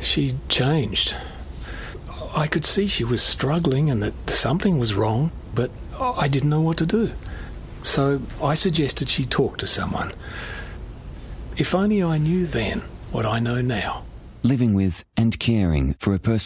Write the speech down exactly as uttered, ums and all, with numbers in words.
She changed. I could see she was struggling and that something was wrong, but I didn't know what to do. So I suggested she talk to someone. If only I knew then what I know now. Living with and caring for a person